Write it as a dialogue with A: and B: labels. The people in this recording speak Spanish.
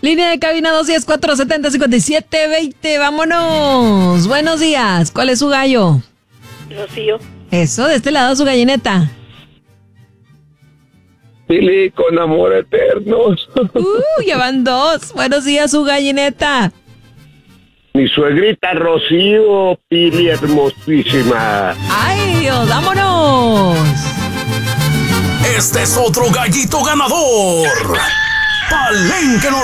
A: Línea de cabina 210-470-5720. Vámonos. Buenos días. ¿Cuál es su gallo?
B: Rocío.
A: Eso, de este lado su gallineta.
C: Pili, con amor eterno.
A: Ya van dos. Buenos días, su gallineta.
C: Mi suegrita Rocío, Pili hermosísima.
A: Ay, Dios, vámonos.
D: Este es otro gallito ganador. Palenque